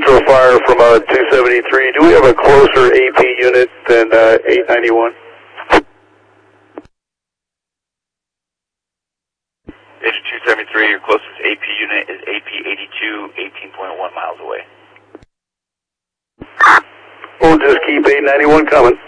Central Fire from 273. Do we have a closer AP unit than 891? Station 273, your closest AP unit is AP 82, 18.1 miles away. We'll just keep 891 coming.